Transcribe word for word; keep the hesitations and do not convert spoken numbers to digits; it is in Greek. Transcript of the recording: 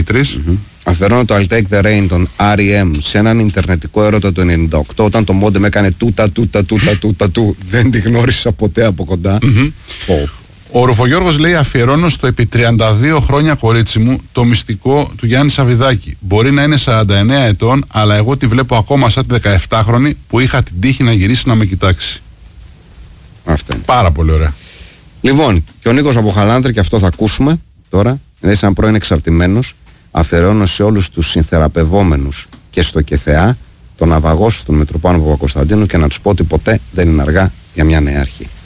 Δημήτρης. Mm-hmm. Αφαιρώνω το I'll take the rain των αρ ι εμ σε έναν ιντερνετικό έρωτα του ενενήντα οκτώ, όταν το μόντεμ έκανε τούτα τούτα τούτα τούτα του. Δεν τη γνώρισα ποτέ από κοντά. Mm-hmm. Oh. Ο Ρουφογιώργος λέει: αφιερώνω στο επί τριάντα δύο χρόνια κορίτσι μου το μυστικό του Γιάννη Σαββιδάκη. Μπορεί να είναι σαράντα εννέα ετών, αλλά εγώ τη βλέπω ακόμα σαν τη δεκαεφτάχρονη που είχα την τύχη να γυρίσει να με κοιτάξει. Αυτά είναι. Πάρα πολύ ωραία. Λοιπόν, και ο Νίκος από Χαλάνδρη, και αυτό θα ακούσουμε τώρα, λέει σαν πρώην εξαρτημένος, αφιερώνω σε όλους τους συνθεραπευόμενους και στο ΚΕΘΕΑ το ναυαγό στον Μητροπάνο Παπακοσταντίνου και να τους πω ότι ποτέ δεν είναι αργά για μια νέα αρχή.